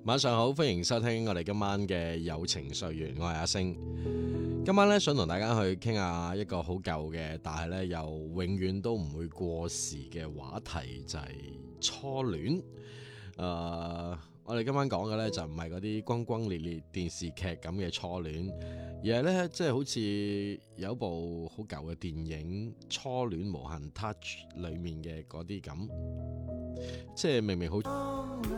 晚上好，歡迎收聽我哋今晚嘅友情歲月，我係阿星。今晚咧想同大家去傾下一個好舊嘅，但係咧又永遠都唔會過時嘅話題，就係初戀。我哋今晚講嘅咧就唔係嗰啲轟轟烈烈電視劇咁嘅初戀，而係咧即係好似有一部好舊嘅電影《初戀無限 Touch》裏面嘅嗰啲咁，即係明明好